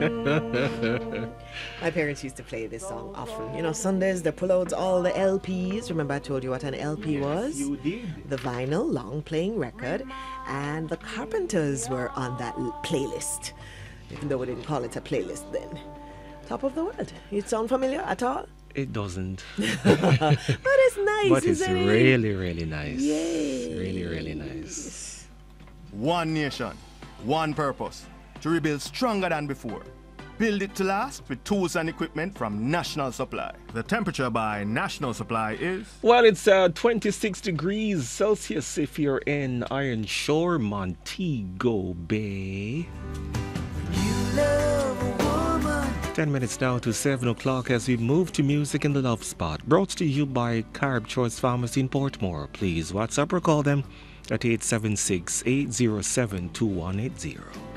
My parents used to play this song often. You know, Sundays they pull out all the LPs. Remember I told you what an LP was? You did. The vinyl long playing record, and the Carpenters were on that playlist, even though we didn't call it a playlist then. Top of the world. It sound familiar at all? It doesn't. But it's nice, But it's isn't it? really, really nice. Yay. Really, really nice. One nation, one purpose, to rebuild stronger than before. Build it to last with tools and equipment from National Supply. The temperature by National Supply is... Well, it's 26 degrees Celsius if you're in Iron Shore, Montego Bay. 10 minutes now to 7 o'clock as we move to music in the love spot. Brought to you by Carb Choice Pharmacy in Portmore. Please WhatsApp or call them at 876-807-2180.